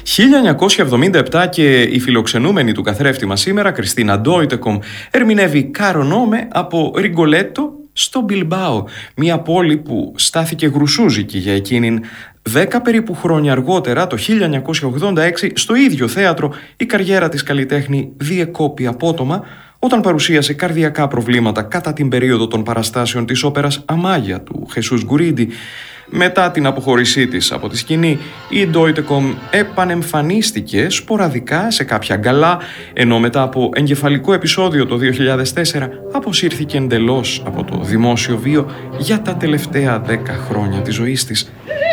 1977 και η φιλοξενούμενη του καθρέφτη μας σήμερα, Κριστίνα Ντόιτεκομ, ερμηνεύει Κάρο Νόμε από Ριγκολέτο στο Μπιλμπάο, μια πόλη που στάθηκε γρουσούζικη για εκείνην. 10 περίπου χρόνια αργότερα, το 1986, στο ίδιο θέατρο, η καριέρα της καλλιτέχνη διεκόπη απότομα όταν παρουσίασε καρδιακά προβλήματα κατά την περίοδο των παραστάσεων της όπερας Αμάγια του Χεσούς Γκουρίντι. Μετά την αποχώρησή της από τη σκηνή, η Ντόιτεκομ επανεμφανίστηκε σποραδικά σε κάποια γκαλά, ενώ μετά από εγκεφαλικό επεισόδιο το 2004 αποσύρθηκε εντελώς από το δημόσιο βίο για τα τελευταία 10 χρόνια της ζωής της.